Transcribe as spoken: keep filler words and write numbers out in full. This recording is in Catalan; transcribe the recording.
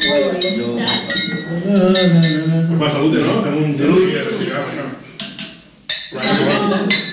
Va, salut, no? Fem un salut i a respirar, això. Salut.